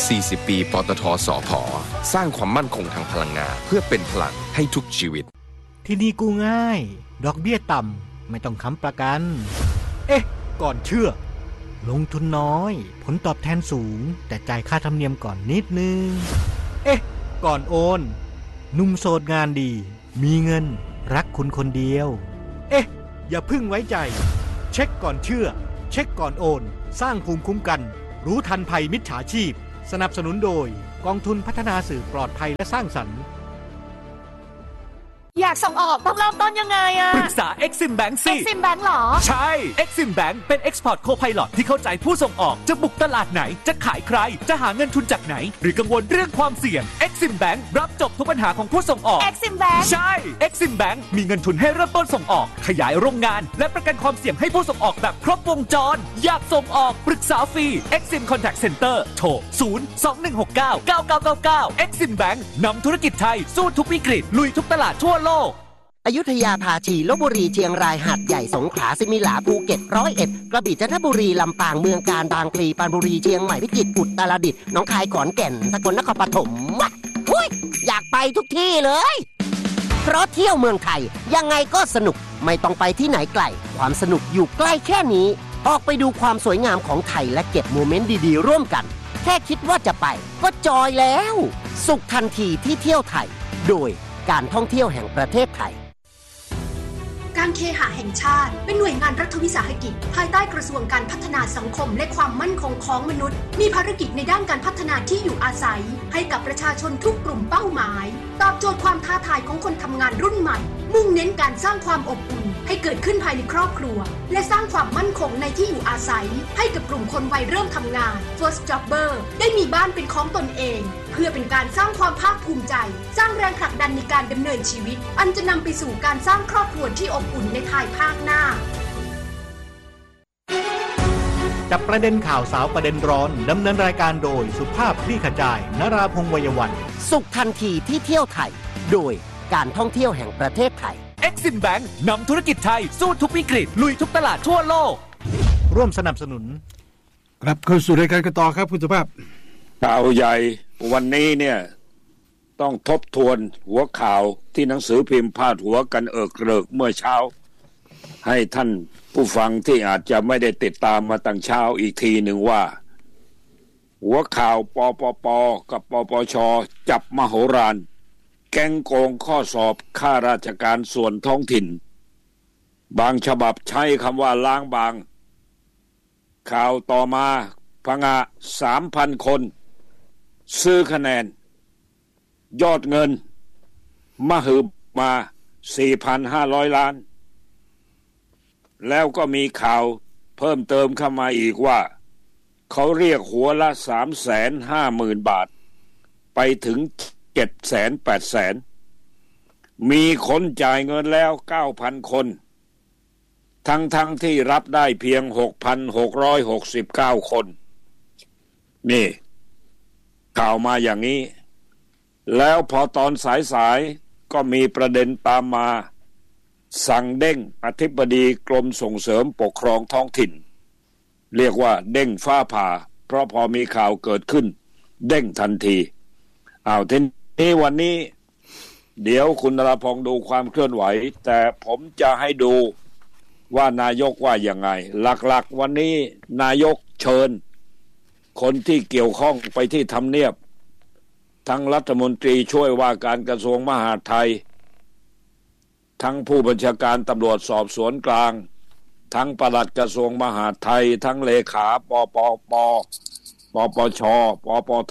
40 ปีปตทสผ.สร้างความมั่นคงทางพลังงานเพื่อเป็นพลังให้ทุกชีวิตที่นี่กู้ง่ายดอกเบี้ยต่ำไม่ต้องค้ำประกันก่อนเชื่อลงทุนน้อยผลตอบแทนสูงแต่จ่ายค่าธรรมเนียมก่อนนิดนึงก่อนโอนหนุ่มโสดงานดีมีเงินรักคุณคนเดียวอย่าพึ่งไว้ใจเช็คก่อนเชื่อเช็คก่อนโอนสร้างภูมิคุ้มกันรู้ทันภัยมิจฉาชีพสนับสนุนโดยกองทุนพัฒนาสื่อปลอดภัยและสร้างสรรค์อยากส่งออกต้องเริ่มต้นยังไงอะปรึกษา Exim Bank สิ Exim Bank หรอใช่ Exim Bank เป็น Export Co-Pilot ที่เข้าใจผู้ส่งออกจะบุกตลาดไหนจะขายใครจะหาเงินทุนจากไหนหรือกังวลเรื่องความเสี่ยง Exim Bank รับจบทุกปัญหาของผู้ส่งออก Exim Bank ใช่ Exim Bank มีเงินทุนให้เริ่มต้นส่งออกขยายโรงงานและประกันความเสี่ยงให้ผู้ส่งออกแบบครบวงจรอยากส่งออกปรึกษาฟรี Exim Contact Center โทร 021699999 Exim Bank นำธุรกิจไทยสู้ทุกวิกฤตลุยทุกตลาดทั่วโลกอยุธยาภาชีลพบุรีเชียงรายหาดใหญ่สงขลาสิมิหลาภูเก็ต101กระบี่จันทบุรีลำปางเมืองกาญบางพลีปรานบุรีเชียงใหม่พิจิตรอุตรดิตถ์หนองคายขอนแก่นสกลนครปฐมอยากไปทุกที่เลยเพราะเที่ยวเมืองไทยยังไงก็สนุกไม่ต้องไปที่ไหนไกลความสนุกอยู่ใกล้แค่นี้ออกไปดูความสวยงามของไทยและเก็บโมเมนต์ดีๆร่วมกันแค่คิดว่าจะไปก็จอยแล้วสุขทันทีที่เที่ยวไทยโดยการท่องเที่ยวแห่งประเทศไทยการเคหะแห่งชาติเป็นหน่วยงานรัฐวิสาหกิจภายใต้กระทรวงการพัฒนาสังคมและความมั่นคงของมนุษย์มีภารกิจในด้านการพัฒนาที่อยู่อาศัยให้กับประชาชนทุกกลุ่มเป้าหมายตอบโจทย์ความท้าทายของคนทำงานรุ่นใหม่มุ่งเน้นการสร้างความอบอุ่นให้เกิดขึ้นภายในครอบครัวและสร้างความมั่นคงในที่อยู่อาศัยให้กับกลุ่มคนวัยเริ่มทำงาน First Jobber ได้มีบ้านเป็นของตนเองเพื่อเป็นการสร้างความภาคภูมิใจสร้างแรงผลักดันในการดำเนินชีวิตอันจะนำไปสู่การสร้างครอบครัวที่อบอุ่นในภายภาคหน้าจับประเด็นข่าวสาวประเด็นร้อนดำเนินรายการโดยสุภาพคลี่ขจายนราพงษ์ วัยวันสุขทันทีที่เที่ยวไทยโดยการท่องเที่ยวแห่งประเทศไทย Exim Bank นำธุรกิจไทยสู้ทุกวิกฤตลุยทุกตลาดทั่วโลกร่วมสนับสนุนครับเข้าสู่รายการกันต่อครับคุณสุภาพข่าวใหญ่วันนี้เนี่ยต้องทบทวนหัวข่าวที่หนังสือพิมพ์พาดหัวกันเอิกเกริกเมื่อเช้าให้ท่านผู้ฟังที่อาจจะไม่ได้ติดตามมาตั้งเช้าอีกทีหนึ่งว่าหัวข่าวปปป.กับปปช.จับมโหฬารแก๊งโกงข้อสอบข้าราชการส่วนท้องถิ่นบางฉบับใช้คำว่าล้างบางข่าวต่อมาพงะ 3,000 คนซื้อคะแนนยอดเงินมหึมา 4,500 ล้านแล้วก็มีข่าวเพิ่มเติมเข้ามาอีกว่าเขาเรียกหัวละ 350,000 บาทไปถึง 700,000 800,000 มีคนจ่ายเงินแล้ว 9,000 คนทั้งที่รับได้เพียง 6,669 คนนี่ข่าวมาอย่างนี้แล้วพอตอนสายก็มีประเด็นตามมาสั่งเด้งอธิบดีกรมส่งเสริมปกครองท้องถิ่นเรียกว่าเด้งฟ้าผ่าเพราะพอมีข่าวเกิดขึ้นเด้งทันทีทีนี้วันนี้เดี๋ยวคุณนรพงษ์ดูความเคลื่อนไหวแต่ผมจะให้ดูว่านายกว่ายังไงหลักๆวันนี้นายกเชิญคนที่เกี่ยวข้องไปที่ทำเนียบทั้งรัฐมนตรีช่วยว่าการกระทรวงมหาดไทยทั้งผู้บัญชาการตำรวจสอบสวนกลางทั้งปลัดกระทรวงมหาดไทยทั้งเลขาปปป.ปปช.ปปท.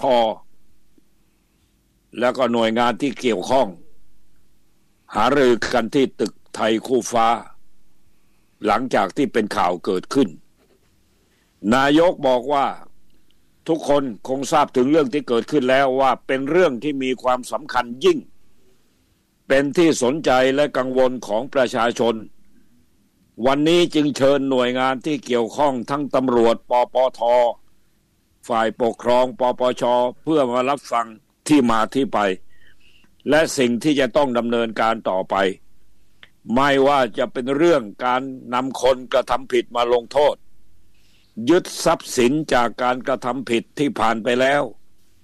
แล้วก็หน่วยงานที่เกี่ยวข้องหารือกันที่ตึกไทยคู่ฟ้าหลังจากที่เป็นข่าวเกิดขึ้นนายกบอกว่าทุกคนคงทราบถึงเรื่องที่เกิดขึ้นแล้วว่าเป็นเรื่องที่มีความสำคัญยิ่งเป็นที่สนใจและกังวลของประชาชนวันนี้จึงเชิญหน่วยงานที่เกี่ยวข้องทั้งตำรวจปปท.ฝ่ายปกครองปปช.เพื่อมารับฟังที่มาที่ไปและสิ่งที่จะต้องดำเนินการต่อไปไม่ว่าจะเป็นเรื่องการนำคนกระทำผิดมาลงโทษยึดทรัพย์สินจากการกระทำผิดที่ผ่านไปแล้ว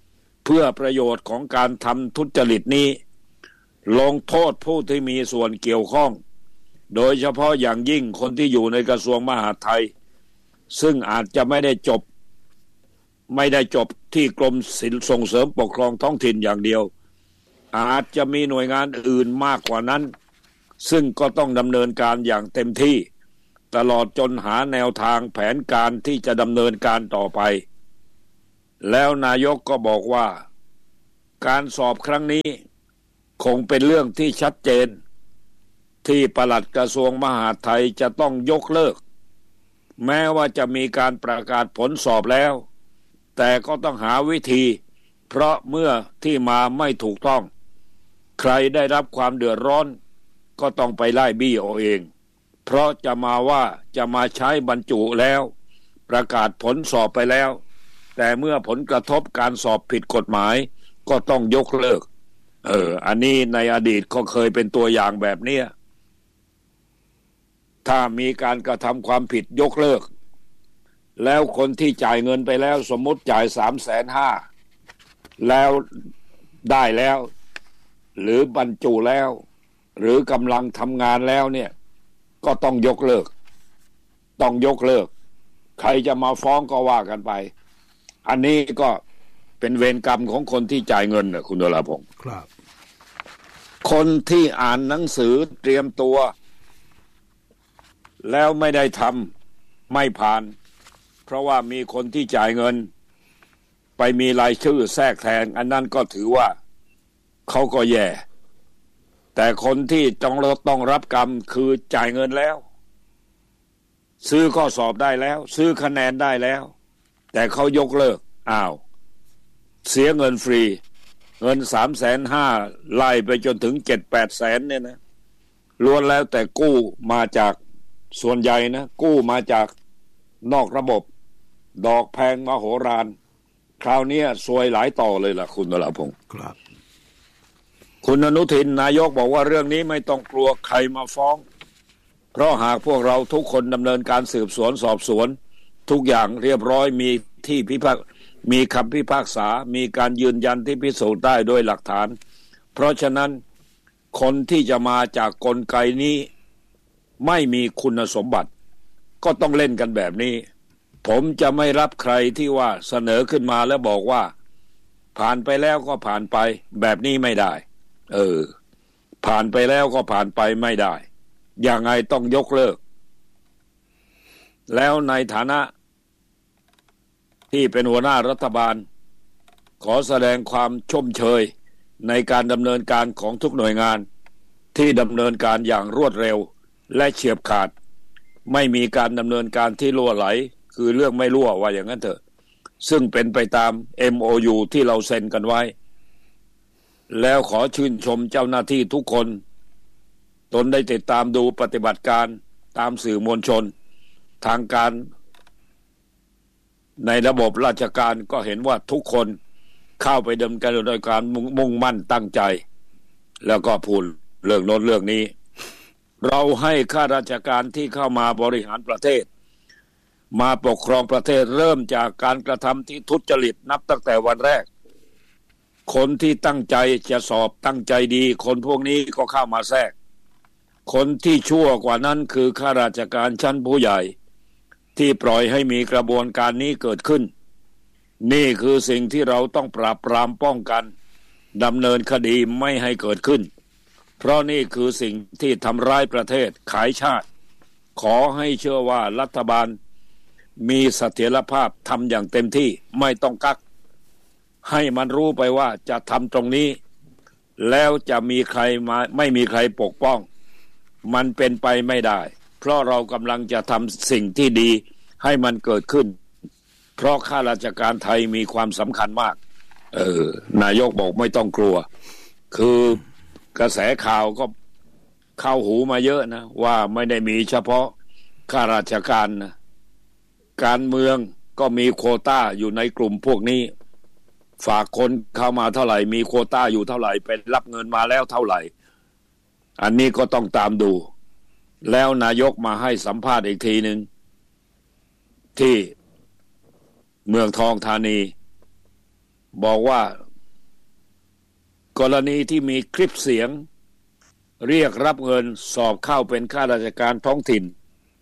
เพื่อประโยชน์ของการทำทุจริตนี้ลงโทษผู้ที่มีส่วนเกี่ยวข้องโดยเฉพาะอย่างยิ่งคนที่อยู่ในกระทรวงมหาดไทยซึ่งอาจจะไม่ได้จบที่กรมส่งเสริมปกครองท้องถิ่นอย่างเดียวอาจจะมีหน่วยงานอื่นมากกว่านั้นซึ่งก็ต้องดำเนินการอย่างเต็มที่ตลอดจนหาแนวทางแผนการที่จะดำเนินการต่อไปแล้วนายกก็บอกว่าการสอบครั้งนี้คงเป็นเรื่องที่ชัดเจนที่ปลัดกระทรวงมหาดไทยจะต้องยกเลิกแม้ว่าจะมีการประกาศผลสอบแล้วแต่ก็ต้องหาวิธีเพราะเมื่อที่มาไม่ถูกต้องใครได้รับความเดือดร้อนก็ต้องไปไล่บี้เอาเองเพราะจะมาใช้บรรจุแล้วประกาศผลสอบไปแล้วแต่เมื่อผลกระทบการสอบผิดกฎหมายก็ต้องยกเลิกอันนี้ในอดีตก็เคยเป็นตัวอย่างแบบนี้ถ้ามีการกระทำความผิดยกเลิกแล้วคนที่จ่ายเงินไปแล้วสมมุติจ่าย350,000แล้วได้แล้วหรือบรรจุแล้วหรือกำลังทำงานแล้วเนี่ยก็ต้องยกเลิกใครจะมาฟ้องก็ว่ากันไปอันนี้ก็เป็นเวรกรรมของคนที่จ่ายเงินนะคุณดลพงศ์ครับคนที่อ่านหนังสือเตรียมตัวแล้วไม่ได้ทำไม่ผ่านเพราะว่ามีคนที่จ่ายเงินไปมีรายชื่อแทรกแทนอันนั้นก็ถือว่าเขาก็แย่แต่คนที่ต้องรับกรรมคือจ่ายเงินแล้วซื้อข้อสอบได้แล้วซื้อคะแนนได้แล้วแต่เขายกเลิกเสียเงินฟรีเงิน350,000ไล่ไปจนถึง 7-8 แสนเนี่ยนะล้วนแล้วแต่กู้มาจากส่วนใหญ่นะกู้มาจากนอกระบบดอกแพงมโหฬารคราวนี้ซวยหลายต่อเลยล่ะคุณนรพงศ์ครับคุณอนุทินนายกบอกว่าเรื่องนี้ไม่ต้องกลัวใครมาฟ้องเพราะหากพวกเราทุกคนดำเนินการสืบสวนสอบสวนทุกอย่างเรียบร้อยมีคำพิพากษามีการยืนยันที่พิสูจน์ได้โดยหลักฐานเพราะฉะนั้นคนที่จะมาจากกลไกนี้ไม่มีคุณสมบัติก็ต้องเล่นกันแบบนี้ผมจะไม่รับใครที่ว่าเสนอขึ้นมาแล้วบอกว่าผ่านไปแล้วก็ผ่านไปแบบนี้ไม่ได้ผ่านไปแล้วก็ผ่านไปไม่ได้ยังไงต้องยกเลิกแล้วในฐานะที่เป็นหัวหน้ารัฐบาลขอแสดงความชมเชยในการดำเนินการของทุกหน่วยงานที่ดำเนินการอย่างรวดเร็วและเฉียบขาดไม่มีการดำเนินการที่รั่วไหลคือเรื่องไม่รั่วว่าอย่างนั้นเถอะซึ่งเป็นไปตาม MOU ที่เราเซ็นกันไว้แล้วขอชื่นชมเจ้าหน้าที่ทุกคนตนได้ติดตามดูปฏิบัติการตามสื่อมวลชนทางการในระบบราชการก็เห็นว่าทุกคนเข้าไปดำเนินการโดยการมุ่งมั่นตั้งใจแล้วก็พูดเรื่องโน้นเรื่องนี้เราให้ข้าราชการที่เข้ามาบริหารประเทศมาปกครองประเทศเริ่มจากการกระทำที่ทุจริตนับตั้งแต่วันแรกคนที่ตั้งใจจะสอบตั้งใจดีคนพวกนี้ก็เข้ามาแทรกคนที่ชั่วกว่านั้นคือข้าราชการชั้นผู้ใหญ่ที่ปล่อยให้มีกระบวนการนี้เกิดขึ้นนี่คือสิ่งที่เราต้องปราบปรามป้องกันดำเนินคดีไม่ให้เกิดขึ้นเพราะนี่คือสิ่งที่ทำร้ายประเทศขายชาติขอให้เชื่อว่ารัฐบาลมีเสถียรภาพทำอย่างเต็มที่ไม่ต้องกักให้มันรู้ไปว่าจะทำตรงนี้แล้วจะมีใครมาไม่มีใครปกป้องมันเป็นไปไม่ได้เพราะเรากำลังจะทำสิ่งที่ดีให้มันเกิดขึ้นเพราะข้าราชการไทยมีความสำคัญมากนายกบอกไม่ต้องกลัวคือกระแสข่าวก็เข้าหูมาเยอะนะว่าไม่ได้มีเฉพาะข้าราชการนะการเมืองก็มีโควต้าอยู่ในกลุ่มพวกนี้ฝากคนเข้ามาเท่าไหร่มีโควต้าอยู่เท่าไหร่เป็นรับเงินมาแล้วเท่าไหร่อันนี้ก็ต้องตามดูแล้วนายกมาให้สัมภาษณ์อีกทีนึงที่เมืองทองธานีบอกว่ากรณีที่มีคลิปเสียงเรียกรับเงินสอบเข้าเป็นข้าราชการท้องถิ่น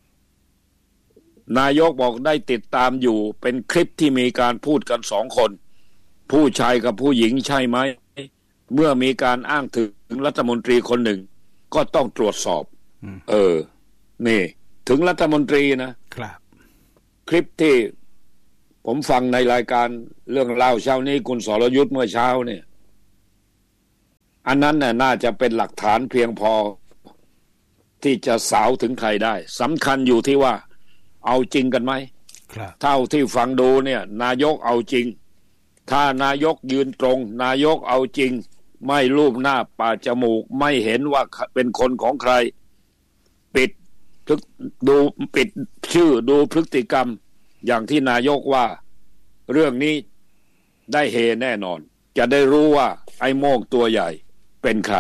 นายกบอกได้ติดตามอยู่เป็นคลิปที่มีการพูดกัน2 คนผู้ชายกับผู้หญิงใช่ไหมเมื่อมีการอ้างถึงรัฐมนตรีคนหนึ่งก็ต้องตรวจสอบนี่ถึงรัฐมนตรีนะครับคลิปที่ผมฟังในรายการเรื่องเล่าเช้านี้คุณสรยุทธเมื่อเช้าเนี่ยอันนั้นน่าจะเป็นหลักฐานเพียงพอที่จะสาวถึงใครได้สำคัญอยู่ที่ว่าเอาจริงกันไหมเท่าที่ฟังดูเนี่ยนายกเอาจริงถ้านายกยืนตรงนายกเอาจริงไม่ลูบหน้าปาดจมูกไม่เห็นว่าเป็นคนของใครปิดชื่อดูพฤติกรรมอย่างที่นายกว่าเรื่องนี้ได้เฮแน่นอนจะได้รู้ว่าไอ้โม่งตัวใหญ่เป็นใคร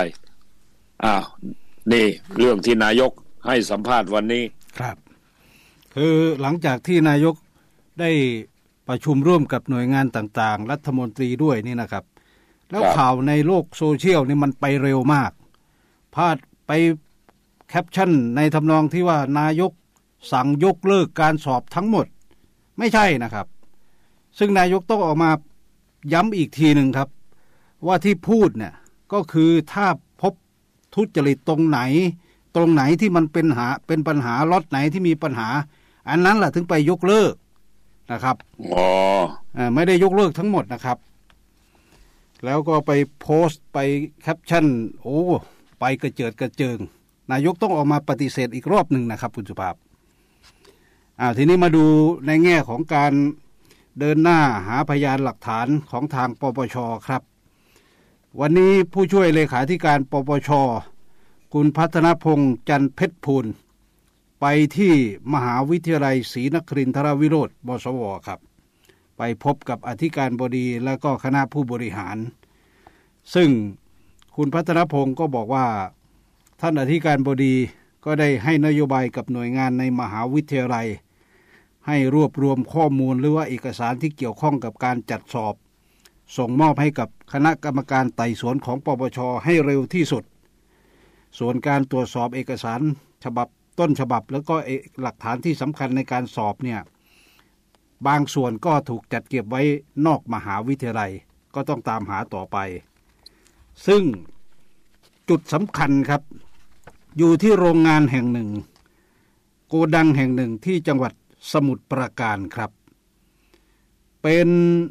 นี่เรื่องที่นายกให้สัมภาษณ์วันนี้ครับคือหลังจากที่นายกได้ประชุมร่วมกับหน่วยงานต่างๆรัฐมนตรีด้วยนี่นะครับแล้วข่าวในโลกโซเชียลนี่มันไปเร็วมากพาดไปแคปชั่นในทำนองที่ว่านายกสั่งยกเลิกการสอบทั้งหมดไม่ใช่นะครับซึ่งนายกต้องออกมาย้ำอีกทีหนึ่งครับว่าที่พูดเนี่ยก็คือถ้าพบทุจริตตรงไหนที่มันเป็นปัญหาล็อตไหนที่มีปัญหาอันนั้นแหละถึงไปยกเลิกนะครับไม่ได้ยกเลิกทั้งหมดนะครับแล้วก็ไปโพสต์ไปแคปชั่นไปกระเจิงนายกต้องออกมาปฏิเสธอีกรอบหนึ่งนะครับคุณสุภาพทีนี้มาดูในแง่ของการเดินหน้าหาพยานหลักฐานของทางปปช.ครับวันนี้ผู้ช่วยเลขาธิการปปช.คุณพัฒนพงษ์จันทร์เพชรพูลไปที่มหาวิทยาลัยศรีนครินทรวิโรธมศว.ครับไปพบกับอธิการบดีและก็คณะผู้บริหารซึ่งคุณพัฒนพงษ์ก็บอกว่าท่านอธิการบดีก็ได้ให้นโยบายกับหน่วยงานในมหาวิทยาลัยให้รวบรวมข้อมูลหรือว่าเอกสารที่เกี่ยวข้องกับการจัดสอบส่งมอบให้กับคณะกรรมการไต่สวนของปปช.ให้เร็วที่สุดส่วนการตรวจสอบเอกสารฉบับต้นฉบับแล้วก็หลักฐานที่สำคัญในการสอบเนี่ยบางส่วนก็ถูกจัดเก็บไว้นอกมหาวิทยาลัยก็ต้องตามหาต่อไปซึ่งจุดสำคัญครับอยู่ที่โรงงานแห่งหนึ่งโกดังแห่งหนึ่งที่จังหวัดสมุทรปราการครับเป็น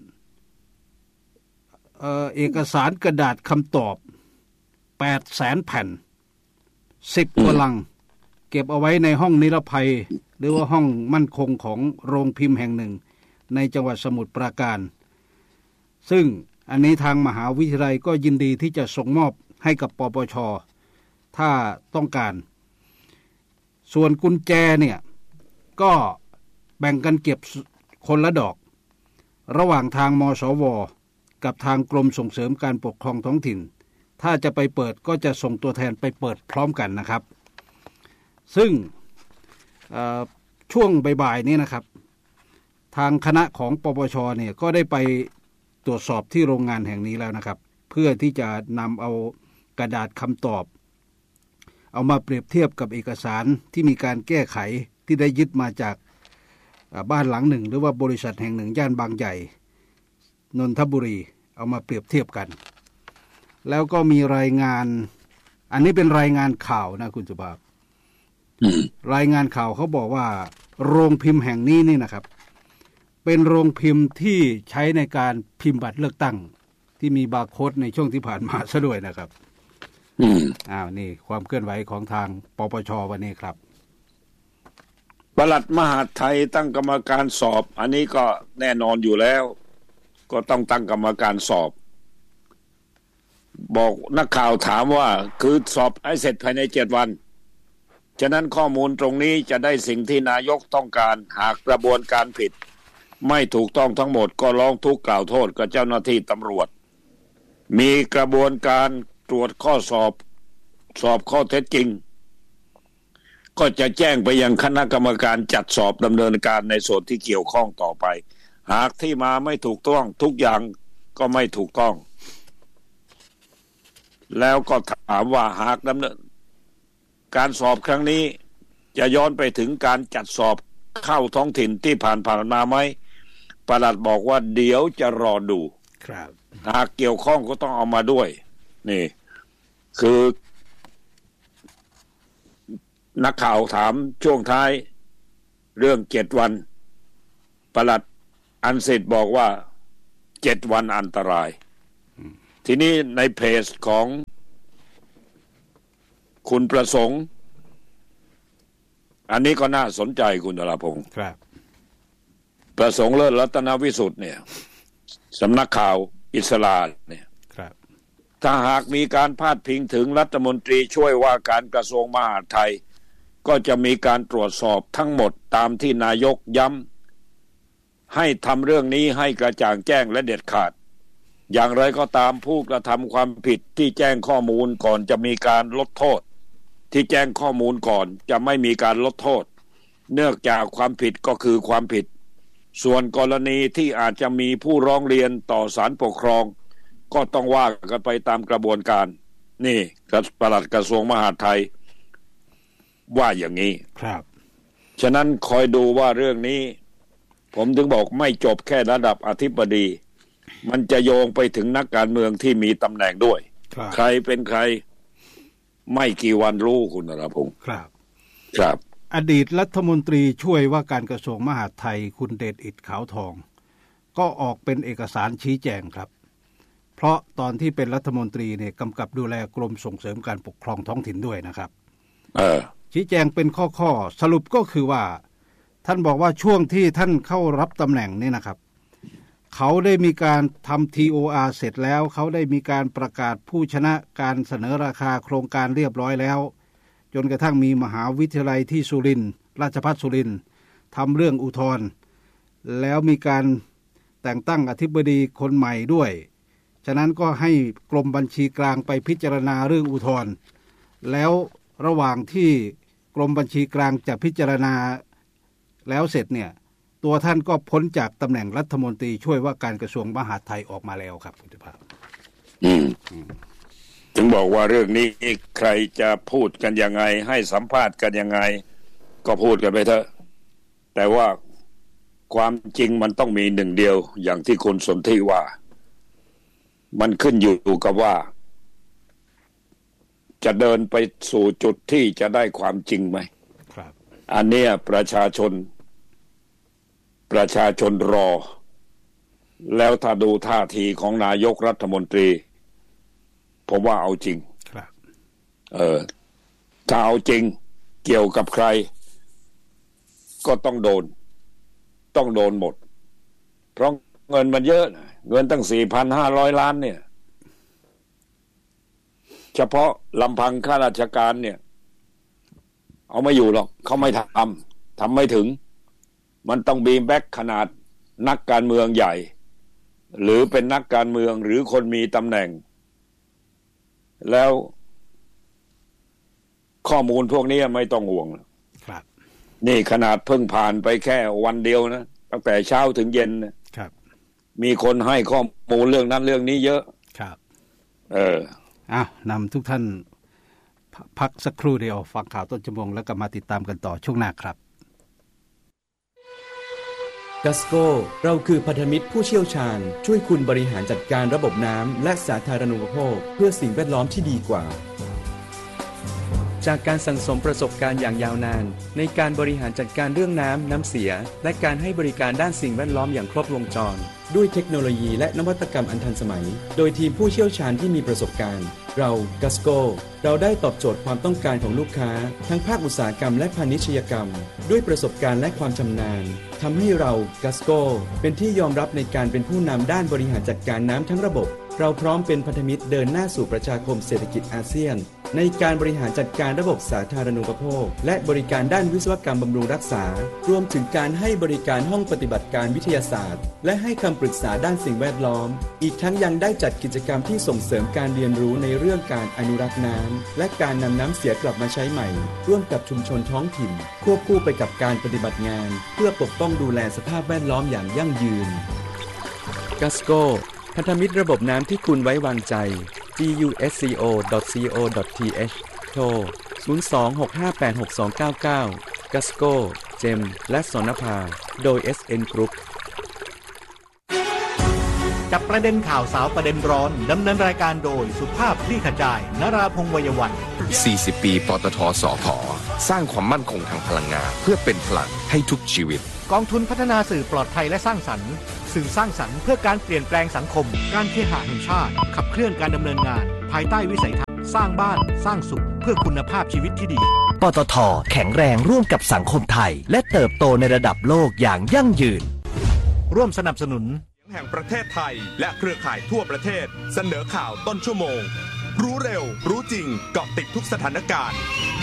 เอกสารกระดาษคำตอบ 800,000 แผ่น10 กว่าลังเก็บเอาไว้ในห้องนิรภัยหรือว่าห้องมั่นคงของโรงพิมพ์แห่งหนึ่งในจังหวัดสมุทรปราการซึ่งอันนี้ทางมหาวิทยาลัยก็ยินดีที่จะส่งมอบให้กับปปช.ถ้าต้องการส่วนกุญแจเนี่ยก็แบ่งกันเก็บคนละดอกระหว่างทางมสว.กับทางกรมส่งเสริมการปกครองท้องถิ่นถ้าจะไปเปิดก็จะส่งตัวแทนไปเปิดพร้อมกันนะครับซึ่งช่วงบ่ายๆนี้นะครับทางคณะของปปช.เนี่ยก็ได้ไปตรวจสอบที่โรงงานแห่งนี้แล้วนะครับเพื่อที่จะนำเอากระดาษคำตอบเอามาเปรียบเทียบกับเอกสารที่มีการแก้ไขที่ได้ยึดมาจากบ้านหลังหนึ่งหรือว่าบริษัทแห่งหนึ่งย่านบางใหญ่นนทบุรีเอามาเปรียบเทียบกันแล้วก็มีรายงานอันนี้เป็นรายงานข่าวนะคุณสุภาพรายงานข่าวเขาบอกว่าโรงพิมพ์แห่งนี้นี่นะครับเป็นโรงพิมพ์ที่ใช้ในการพิมพ์บัตรเลือกตั้งที่มีบาร์โค้ดในช่วงที่ผ่านมาซะด้วยนะครับนี่ความเคลื่อนไหวของทางปปช.วันนี้ครับปลัดมหาดไทยตั้งกรรมการสอบอันนี้ก็แน่นอนอยู่แล้วก็ต้องตั้งกรรมการสอบบอกนักข่าวถามว่าคือสอบให้เสร็จภายใน7 วันฉะนั้นข้อมูลตรงนี้จะได้สิ่งที่นายกต้องการหากกระบวนการผิดไม่ถูกต้องทั้งหมดก็ร้องทุกข์กล่าวโทษกับเจ้าหน้าที่ตำรวจมีกระบวนการตรวจข้อสอบข้อเท็จจริงก็จะแจ้งไปยังคณะกรรมการจัดสอบดำเนินการในส่วนที่เกี่ยวข้องต่อไปหากที่มาไม่ถูกต้องทุกอย่างก็ไม่ถูกต้องแล้วก็ถามว่าหากดำเนินการสอบครั้งนี้จะย้อนไปถึงการจัดสอบเข้าท้องถิ่นที่ผ่านมาไหมปลัดบอกว่าเดี๋ยวจะรอดูครับหากเกี่ยวข้องก็ต้องเอามาด้วยนี่คือนักข่าวถามช่วงท้ายเรื่อง7 วันปลัดอันสิทธิ์บอกว่า7 วันอันตรายทีนี้ในเพจของคุณประสงค์อันนี้ก็น่าสนใจคุณธราพงศ์ครับประสงค์เลิศรัตนวิสุทธิ์เนี่ยสำนักข่าวอิสราเนี่ยครับถ้าหากมีการพาดพิงถึงรัฐมนตรีช่วยว่าการกระทรวงมหาดไทยก็จะมีการตรวจสอบทั้งหมดตามที่นายกย้ำให้ทำเรื่องนี้ให้กระจ่างแจ้งและเด็ดขาดอย่างไรก็ตามผู้กระทำความผิดที่แจ้งข้อมูลก่อนจะมีการลดโทษที่แจ้งข้อมูลก่อนจะไม่มีการลดโทษเนื่องจากความผิดก็คือความผิดส่วนกรณีที่อาจจะมีผู้ร้องเรียนต่อศาลปกครองก็ต้องว่ากันไปตามกระบวนการนี่ปลัดกระทรวงมหาดไทยว่าอย่างนี้ครับฉะนั้นคอยดูว่าเรื่องนี้ผมถึงบอกไม่จบแค่ระดับอธิบดีมันจะโยงไปถึงนักการเมืองที่มีตำแหน่งด้วยใครเป็นใครไม่กี่วันรู้คุณนรพงศ์ครับครับอดีตรัฐมนตรีช่วยว่าการกระทรวงมหาดไทยคุณเดชอิฐขาวทองก็ออกเป็นเอกสารชี้แจงครับเพราะตอนที่เป็นรัฐมนตรีเนี่ยกำกับดูแลกรมส่งเสริมการปกครองท้องถิ่นด้วยนะครับชี้แจงเป็นข้อสรุปก็คือว่าท่านบอกว่าช่วงที่ท่านเข้ารับตำแหน่งนี่นะครับเขาได้มีการทำ TOR เสร็จแล้วเขาได้มีการประกาศผู้ชนะการเสนอราคาโครงการเรียบร้อยแล้วจนกระทั่งมีมหาวิทยาลัยที่สุรินทร์ราชภัฏสุรินทร์ทำเรื่องอุทธรณ์แล้วมีการแต่งตั้งอธิบดีคนใหม่ด้วยฉะนั้นก็ให้กรมบัญชีกลางไปพิจารณาเรื่องอุทธรณ์แล้วระหว่างที่กรมบัญชีกลางจะพิจารณาแล้วเสร็จเนี่ยตัวท่านก็พ้นจากตำแหน่งรัฐมนตรีช่วยว่าการกระทรวงมหาดไทยออกมาแล้วครับคุณภาพถึงบอกว่าเรื่องนี้ใครจะพูดกันยังไงให้สัมภาษณ์กันยังไงก็พูดกันไปเถอะแต่ว่าความจริงมันต้องมีหนึ่งเดียวอย่างที่คุณสนธิว่ามันขึ้นอยู่กับว่าจะเดินไปสู่จุดที่จะได้ความจริงไหมครับอันเนี้ยประชาชนรอแล้วถ้าดูท่าทีของนายกรัฐมนตรีผมว่าเอาจริงครับถ้าเอาจริงเกี่ยวกับใครก็ต้องโดนหมดเพราะเงินมันเยอะเงินตั้ง 4,500 ล้านเนี่ยเฉพาะลำพังข้าราชการเนี่ยเอาไม่อยู่หรอกเขาไม่ทำไม่ถึงมันต้องบีมแบ็คขนาดนักการเมืองใหญ่หรือเป็นนักการเมืองหรือคนมีตำแหน่งแล้วข้อมูลพวกนี้ไม่ต้องห่วงครับนี่ขนาดเพิ่งผ่านไปแค่วันเดียวนะตั้งแต่เช้าถึงเย็นนะครับมีคนให้ข้อมูลเรื่องนั้นเรื่องนี้เยอะครับนำทุกท่านพักสักครู่เดียวฟังข่าวต้นชั่วโมงแล้วก็มาติดตามกันต่อช่วงหน้าครับกัสโกเราคือพันธมิตรผู้เชี่ยวชาญช่วยคุณบริหารจัดการระบบน้ำและสาธารณูปโภคเพื่อสิ่งแวดล้อมที่ดีกว่าจากการสั่งสมประสบการณ์อย่างยาวนานในการบริหารจัดการเรื่องน้ำเสียและการให้บริการด้านสิ่งแวดล้อมอย่างครบวงจรด้วยเทคโนโลยีและนวัตกรรมอันทันสมัยโดยทีมผู้เชี่ยวชาญที่มีประสบการณ์เรากัสโกเราได้ตอบโจทย์ความต้องการของลูกค้าทั้งภาคอุตสาหกรรมและพาณิชยกรรมด้วยประสบการณ์และความชำนาญทำให้เรากัสโกเป็นที่ยอมรับในการเป็นผู้นำด้านบริหารจัดการน้ำทั้งระบบเราพร้อมเป็นพันธมิตรเดินหน้าสู่ประชาคมเศรษฐกิจอาเซียนในการบริหารจัดการระบบสาธารณูปโภคและบริการด้านวิศวกรรมบำรุงรักษารวมถึงการให้บริการห้องปฏิบัติการวิทยาศาสตร์และให้คำปรึกษาด้านสิ่งแวดล้อมอีกทั้งยังได้จัดกิจกรรมที่ส่งเสริมการเรียนรู้ในเรื่องการอนุรักษ์น้ำและการนำน้ำเสียกลับมาใช้ใหม่ร่วมกับชุมชนท้องถิ่นควบคู่ไปกับการปฏิบัติงานเพื่อปกป้องดูแลสภาพแวดล้อมอย่างยั่งยืนกัสโกพันธมิตรระบบน้ำที่คุณไว้วางใจ gusco.co.th โทร 02-658-6299 Gusco เจมและสนภาโดย SN Group จับประเด็นข่าวสาวประเด็นร้อนดำเนินรายการโดยสุภาพคลี่ขจายนราพงษ์วัยวัน 40 ปีปตทสผ.สร้างความมั่นคงทางพลังงานเพื่อเป็นพลังให้ทุกชีวิตกองทุนพัฒนาสื่อปลอดภัยและสร้างสรรค์สื่อสร้างสรรค์เพื่อการเปลี่ยนแปลงสังคมการเคหะแห่งชาติขับเคลื่อนการดำเนินงานภายใต้วิสัยทัศน์สร้างบ้านสร้างสุขเพื่อคุณภาพชีวิตที่ดีปตท.แข็งแรงร่วมกับสังคมไทยและเติบโตในระดับโลกอย่างยั่งยืนร่วมสนับสนุนแห่งประเทศไทยและเครือข่ายทั่วประเทศเสนอข่าวต้นชั่วโมงรู้เร็วรู้จริงเกาะติดทุกสถานการณ์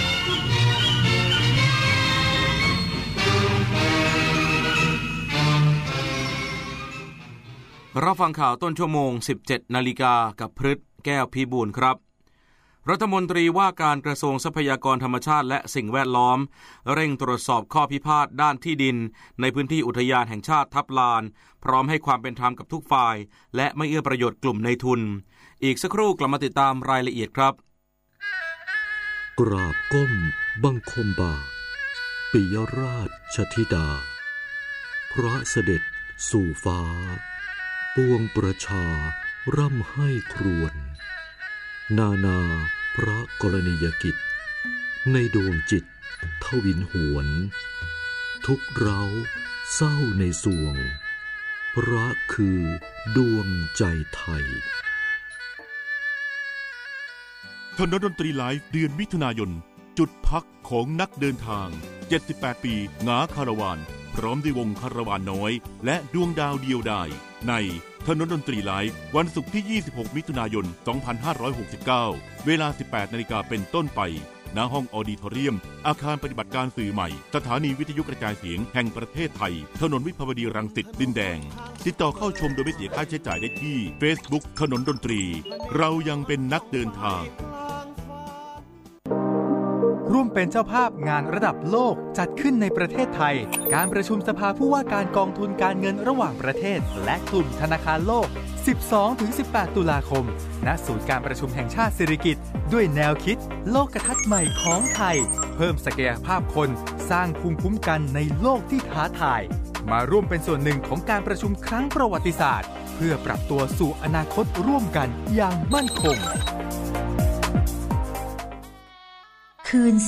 รับฟังข่าวต้นชั่วโมง 17 นาฬิกากับพฤทธิ์แก้วพิบูลครับรัฐมนตรีว่าการกระทรวงทรัพยากรธรรมชาติและสิ่งแวดล้อมเร่งตรวจสอบข้อพิพาทด้านที่ดินในพื้นที่อุทยานแห่งชาติทับลานพร้อมให้ความเป็นธรรมกับทุกฝ่ายและไม่เอื้อประโยชน์กลุ่มในทุนอีกสักครู่กลับมาติดตามรายละเอียดครับกราบก้มบังคมบาทปิยราชธิดาพระเสด็จสู่ฟ้าปวงประชาร่ำให้ครวญนาพระกรณียกิจในดวงจิตทวินหวนทุกเร้าเศร้าในสวงพระคือดวงใจไทยถนนดนตรีไลฟ์เดือนมิถุนายนจุดพักของนักเดินทาง78ปีงาคาราวานพร้อมด้วยวงคาราวานน้อยและดวงดาวเดียวดายในถนนดนตรีไลฟ์วันศุกร์ที่26มิถุนายน2569เวลา 18 นาฬิกาเป็นต้นไปณห้องออดิทอเรียมอาคารปฏิบัติการสื่อใหม่สถานีวิทยุกระจายเสียงแห่งประเทศไทยถนนวิภาวดีรังสิตดินแดงติดต่อเข้าชมโดยไม่เสียค่าใช้จ่ายได้ที่ Facebook ถนนดนตรีเรายังเป็นนักเดินทางร่วมเป็นเจ้าภาพงานระดับโลกจัดขึ้นในประเทศไทยการประชุมสภาผู้ว่าการกองทุนการเงินระหว่างประเทศและกลุ่มธนาคารโลก 12-18 ตุลาคมณศูนย์การประชุมแห่งชาติสิริกิติ์ด้วยแนวคิดโลกทัศน์ใหม่ของไทยเพิ่มศักยภาพคนสร้างภูมิคุ้มกันในโลกที่ท้าทายมาร่วมเป็นส่วนหนึ่งของการประชุมครั้งประวัติศาสตร์เพื่อปรับตัวสู่อนาคตร่วมกันอย่างมั่นคงคืน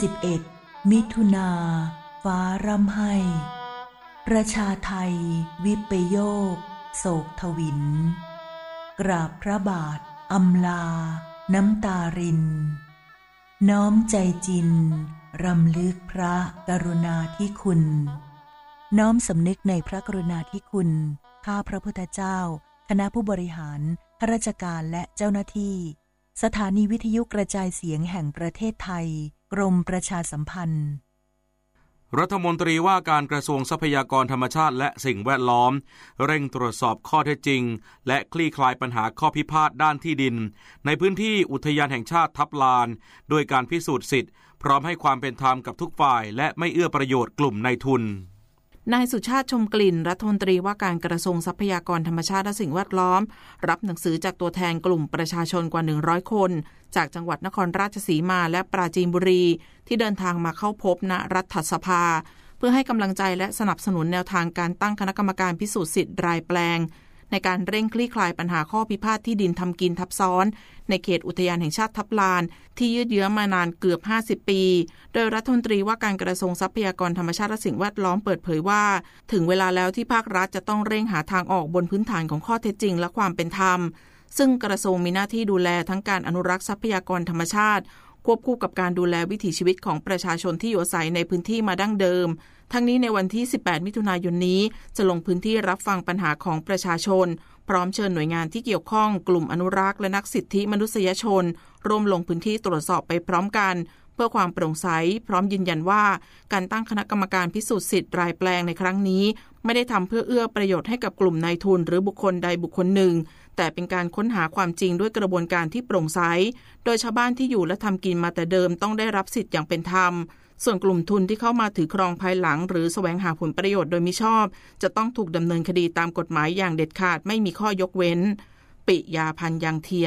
11มิถุนาฟ้าร่ำไห้ประชาไทยวิปโยคโศกทวินกราบพระบาทอำลาน้ำตารินน้อมใจจินรำลึกพระกรุณาธิคุณน้อมสำนึกในพระกรุณาธิคุณข้าพระพุทธเจ้าคณะผู้บริหารข้าราชการและเจ้าหน้าที่สถานีวิทยุกระจายเสียงแห่งประเทศไทยกรมประชาสัมพันธ์รัฐมนตรีว่าการกระทรวงทรัพยากรธรรมชาติและสิ่งแวดล้อมเร่งตรวจสอบข้อเท็จจริงและคลี่คลายปัญหาข้อพิพาทด้านที่ดินในพื้นที่อุทยานแห่งชาติทับลานโดยการพิสูจน์สิทธิ์พร้อมให้ความเป็นธรรมกับทุกฝ่ายและไม่เอื้อประโยชน์กลุ่มนายทุนนายสุชาติชมกลิ่นรัฐมนตรีว่าการกระทรวงทรัพยากรธรรมชาติและสิ่งแวดล้อมรับหนังสือจากตัวแทนกลุ่มประชาชนกว่า100คนจากจังหวัดนครราชสีมาและปราจีนบุรีที่เดินทางมาเข้าพบณรัฐสภาเพื่อให้กำลังใจและสนับสนุนแนวทางการตั้งคณะกรรมการพิสูจน์สิทธิ์รายแปลงในการเร่งคลี่คลายปัญหาข้อพิพาทที่ดินทำกินทับซ้อนในเขตอุทยานแห่งชาติทับลานที่ยืดเยื้อมานานเกือบ50ปีโดยรัฐมนตรีว่าการกระทรวงทรัพยากรธรรมชาติและสิ่งแวดล้อมเปิดเผยว่าถึงเวลาแล้วที่ภาครัฐจะต้องเร่งหาทางออกบนพื้นฐานของข้อเท็จจริงและความเป็นธรรมซึ่งกระทรวงมีหน้าที่ดูแลทั้งการอนุรักษ์ทรัพยากรธรรมชาติควบคู่กับการดูแลวิถีชีวิตของประชาชนที่อยู่อาศัยในพื้นที่มาดั้งเดิมทั้งนี้ในวันที่18มิถุนายนนี้จะลงพื้นที่รับฟังปัญหาของประชาชนพร้อมเชิญหน่วยงานที่เกี่ยวข้องกลุ่มอนุรักษ์และนักสิทธิมนุษยชนร่วมลงพื้นที่ตรวจสอบไปพร้อมกันเพื่อความโปร่งใสพร้อมยืนยันว่าการตั้งคณะกรรมการพิสูจน์สิทธิ์รายแปลงในครั้งนี้ไม่ได้ทำเพื่อเอื้อประโยชน์ให้กับกลุ่มนายทุนหรือบุคคลใดบุคคลหนึ่งแต่เป็นการค้นหาความจริงด้วยกระบวนการที่โปร่งใสโดยชาวบ้านที่อยู่และทำกินมาแต่เดิมต้องได้รับสิทธิ์อย่างเป็นธรรมส่วนกลุ่มทุนที่เข้ามาถือครองภายหลังหรือแสวงหาผลประโยชน์โดยมิชอบจะต้องถูกดำเนินคดีตามกฎหมายอย่างเด็ดขาดไม่มีข้อยกเว้นปิยาพันธ์ยังเทียน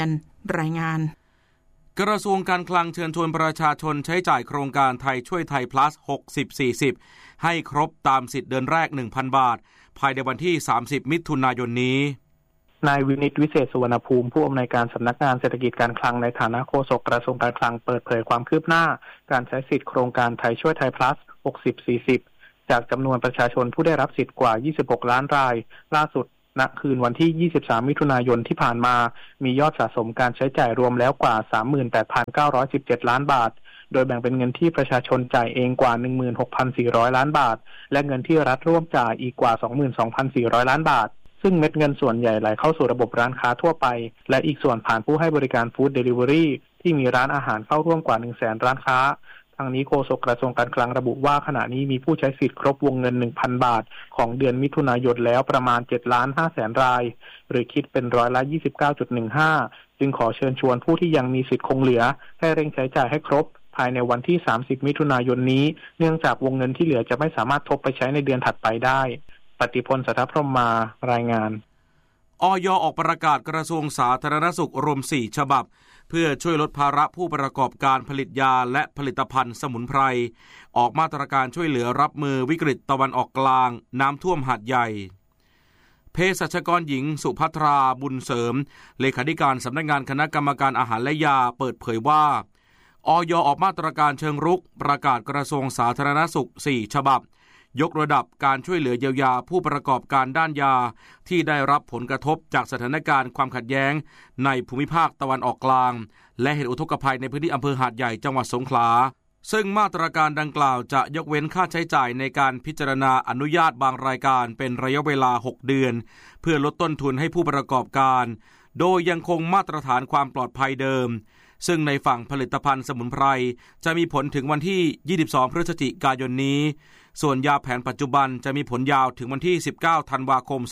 รายงานกระทรวงการคลังเชิญชวนประชาชนใช้จ่ายโครงการไทยช่วยไทย plus 60-40 ให้ครบตามสิทธิ์เดือนแรก 1,000 บาทภายในวันที่ 30 มิถุนายนนี้นายวินิตวิเศษสุวรรณภูมิผู้อำนวยการสำนักงานเศรษฐกิจการคลังในฐานะโฆษกกระทรวงการคลังเปิดเผยความคืบหน้าการใช้สิทธิโครงการไทยช่วยไทย plus 60-40 จากจำนวนประชาชนผู้ได้รับสิทธิ์กว่า26ล้านรายล่าสุดณคืนวันที่23มิถุนายนที่ผ่านมามียอดสะสมการใช้จ่ายรวมแล้วกว่า 38,917 ล้านบาทโดยแบ่งเป็นเงินที่ประชาชนจ่ายเองกว่า 16,400 ล้านบาทและเงินที่รัฐร่วมจ่ายอีกกว่า 22,400 ล้านบาทซึ่งเม็ดเงินส่วนใหญ่ไหลเข้าสู่ระบบร้านค้าทั่วไปและอีกส่วนผ่านผู้ให้บริการฟู้ดเดลิเวอรี่ที่มีร้านอาหารเข้าร่วมกว่า 100,000 ร้านค้าทางนี้โฆษกกระทรวงการคลังระบุว่าขณะนี้มีผู้ใช้สิทธิ์ครบวงเงิน 1,000 บาทของเดือนมิถุนายนแล้วประมาณ 7,500,000 รายหรือคิดเป็น29.15% จึงขอเชิญชวนผู้ที่ยังมีสิทธิ์คงเหลือให้เร่งใช้จ่ายให้ครบภายในวันที่30มิถุนายนนี้เนื่องจากวงเงินที่เหลือจะไม่สามารถทบไปใช้ในเดือนถัดไปได้ปฏิพล สัทธพรหมมารายงานอย.ออกประกาศกระทรวงสาธารณสุขรวม4ฉบับเพื่อช่วยลดภาระผู้ประกอบการผลิตยาและผลิตภัณฑ์สมุนไพรออกมาตรการช่วยเหลือรับมือวิกฤตตะวันออกกลางน้ำท่วมหาดใหญ่เภสัชกรหญิงสุภัทราบุญเสริมเลขาธิการสำนักงานคณะกรรมการอาหารและยาเปิดเผยว่าอย.ออกมาตรการเชิงรุกประกาศกระทรวงสาธารณสุข4ฉบับยกระดับการช่วยเหลือเยียวยาผู้ประกอบการด้านยาที่ได้รับผลกระทบจากสถานการณ์ความขัดแย้งในภูมิภาคตะวันออกกลางและเหตุอุทกภัยในพื้นที่อำเภอหาดใหญ่จังหวัดสงขลาซึ่งมาตรการดังกล่าวจะยกเว้นค่าใช้จ่ายในการพิจารณาอนุญาตบางรายการเป็นระยะเวลา6เดือนเพื่อลดต้นทุนให้ผู้ประกอบการโดยยังคงมาตรฐานความปลอดภัยเดิมซึ่งในฝั่งผลิตภัณฑ์สมุนไพรจะมีผลถึงวันที่22พฤศจิกายนนี้ส่วนยาแผนปัจจุบันจะมีผลยาวถึงวันที่19ธันวาคม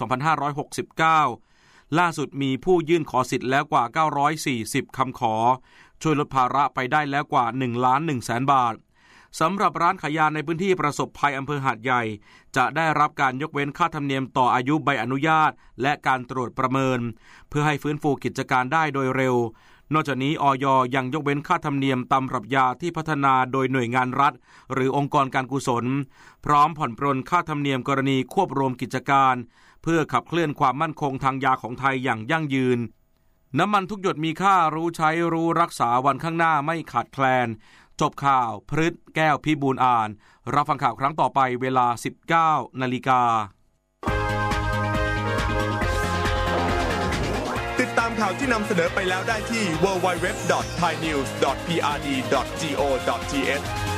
2569ล่าสุดมีผู้ยื่นขอสิทธิ์แล้วกว่า940คำขอช่วยลดภาระไปได้แล้วกว่า 1,100,000 บาทสำหรับร้านขายยาในพื้นที่ประสบภัยอำเภอหาดใหญ่จะได้รับการยกเว้นค่าธรรมเนียมต่ออายุใบอนุญาตและการตรวจประเมินเพื่อให้ฟื้นฟูกิจการได้โดยเร็วนอกจากนี้อย.ยังยกเว้นค่าธรรมเนียมตำรับยาที่พัฒนาโดยหน่วยงานรัฐหรือองค์กรการกุศลพร้อมผ่อนปรนค่าธรรมเนียมกรณีควบรวมกิจการเพื่อขับเคลื่อนความมั่นคงทางยาของไทยอย่างยั่งยืนน้ำมันทุกหยดมีค่ารู้ใช้รู้รักษาวันข้างหน้าไม่ขาดแคลนจบข่าวพฤทธิ์แก้วพิบูลอ่านรับฟังข่าวครั้งต่อไปเวลา 19 นาฬิกาติดตามข่าวที่นำเสนอไปแล้วได้ที่ www.thainews.prd.go.th